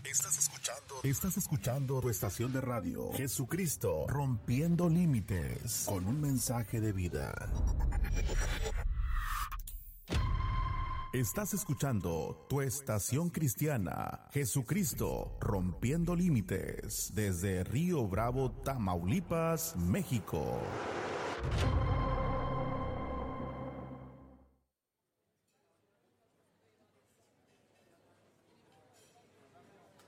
Estás escuchando tu estación de radio, Jesucristo, rompiendo límites, con un mensaje de vida. Estás escuchando tu estación cristiana, Jesucristo, rompiendo límites, desde Río Bravo, Tamaulipas, México.